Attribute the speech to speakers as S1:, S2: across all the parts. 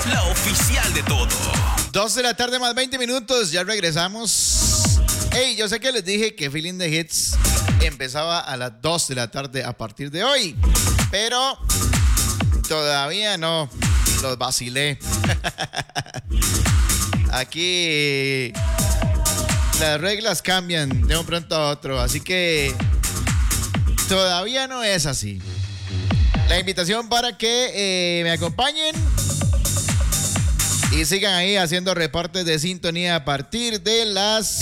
S1: La oficial de todo.
S2: 2 de la tarde más 20 minutos, ya regresamos. Hey, yo sé que les dije que Feeling the Hits empezaba a las 2 de la tarde a partir de hoy, pero todavía no, los vacilé. Aquí las reglas cambian de un pronto a otro, así que todavía no es así. La invitación para que me acompañen y sigan ahí haciendo reportes de sintonía a partir de las...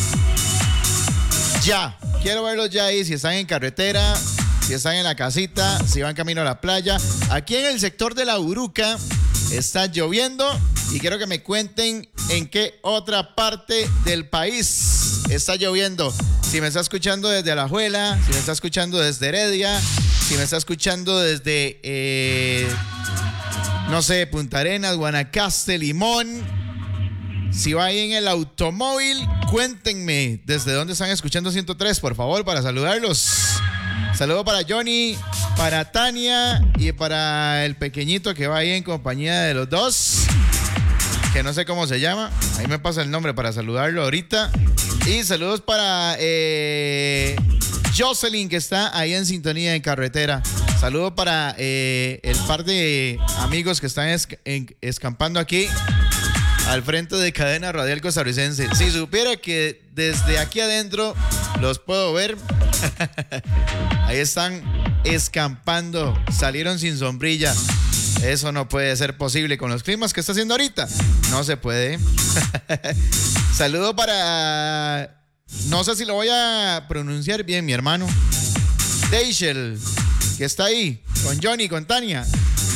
S2: Ya, quiero verlos ya ahí, si están en carretera, si están en la casita, si van camino a la playa. Aquí en el sector de La Uruca está lloviendo y quiero que me cuenten en qué otra parte del país está lloviendo. Si me está escuchando desde Alajuela, si me está escuchando desde Heredia, si me está escuchando desde... no sé, Punta Arenas, Guanacaste, Limón. Si va ahí en el automóvil, cuéntenme desde dónde están escuchando 103, por favor, para saludarlos. Saludo para Johnny, para Tania y para el pequeñito que va ahí en compañía de los dos, que no sé cómo se llama. Ahí me pasa el nombre para saludarlo ahorita. Y saludos para Jocelyn, que está ahí en sintonía en carretera. Saludo para el par de amigos que están escampando aquí al frente de Cadena Radial Costarricense. Si supiera que desde aquí adentro los puedo ver. Ahí están escampando. Salieron sin sombrilla. Eso no puede ser posible con los climas que está haciendo ahorita. No se puede. Saludo para... No sé si lo voy a pronunciar bien, mi hermano Deichel, que está ahí con Johnny, con Tania.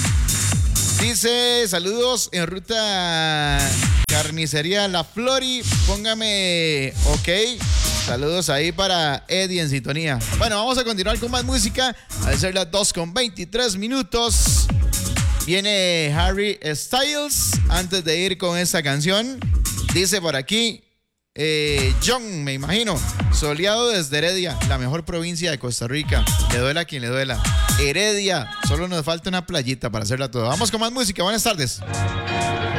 S2: Dice, saludos en ruta Carnicería La Flori. Póngame ok. Saludos ahí para Eddie en sintonía. Bueno, vamos a continuar con más música. Al ser las 2:23 minutos. Viene Harry Styles. Antes de ir con esta canción, dice por aquí John, me imagino, soleado desde Heredia, la mejor provincia de Costa Rica. Le duela a quien le duela. Heredia, solo nos falta una playita para hacerla toda. Vamos con más música, buenas tardes.